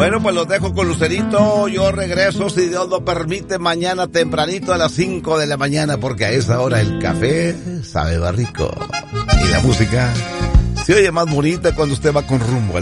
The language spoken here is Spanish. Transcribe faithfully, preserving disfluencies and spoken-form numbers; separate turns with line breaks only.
Bueno, pues los dejo con Lucerito. Yo regreso, si Dios lo permite, mañana tempranito a las cinco de la mañana, porque a esa hora el café sabe más rico. Y la música se oye más bonita cuando usted va con rumbo al